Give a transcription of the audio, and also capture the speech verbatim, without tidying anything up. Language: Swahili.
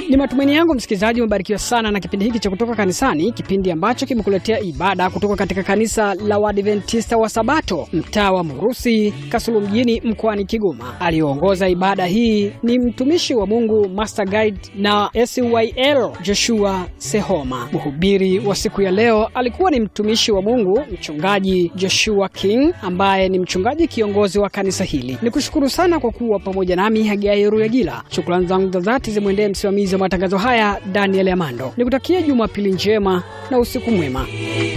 Ni matumaini yangu msikilizaji umebarikiwa sana na kipindi hiki cha kutoka kanisani, kipindi ambacho kimekuletea ibada kutoka katika kanisa la Waadventista wa Sabato, mtaa wa Murusi, Kasulu mjini, mkoani Kigoma. Aliongoza ibada hii ni mtumishi wa Mungu Master Guide na S Y L Joshua Sehoma. Mhubiri wa siku ya leo alikuwa ni mtumishi wa Mungu mchungaji Joshua King, ambaye ni mchungaji kiongozi wa kanisa hili. Nikushukuru sana kwa kuwa pamoja nami Hagai Ruyagila. Shukrani zangu za dhati zimwendee msimamizi wa matangazo haya Daniel Amando. Nikutakia Jumapili njema na usiku mwema.